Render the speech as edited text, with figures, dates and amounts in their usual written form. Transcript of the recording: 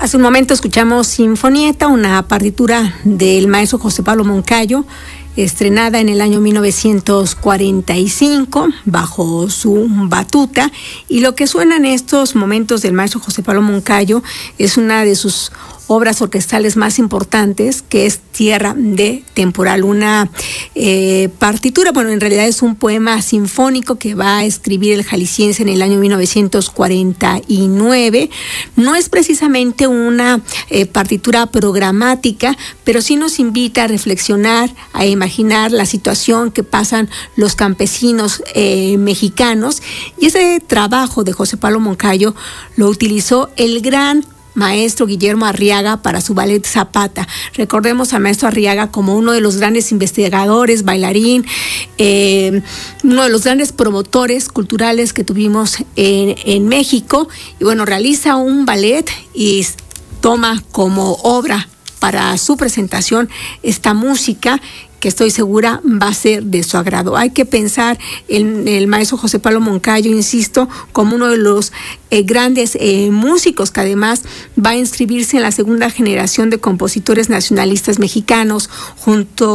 Hace un momento escuchamos Sinfonietta, una partitura del maestro José Pablo Moncayo, estrenada en el año 1945 bajo su batuta, y lo que suena en estos momentos del maestro José Pablo Moncayo es una de sus obras orquestales más importantes, que es Tierra de Temporal, una partitura, bueno, en realidad es un poema sinfónico que va a escribir el jalisciense en el año 1949. No es precisamente una partitura programática, pero sí nos invita a reflexionar, a imaginar la situación que pasan los campesinos mexicanos, y ese trabajo de José Pablo Moncayo lo utilizó el gran maestro Guillermo Arriaga para su ballet Zapata. Recordemos al maestro Arriaga como uno de los grandes investigadores, bailarín, uno de los grandes promotores culturales que tuvimos en México, y bueno, realiza un ballet y toma como obra para su presentación esta música que estoy segura va a ser de su agrado. Hay que pensar en el maestro José Pablo Moncayo, insisto, como uno de los grandes músicos que además va a inscribirse en la segunda generación de compositores nacionalistas mexicanos, junto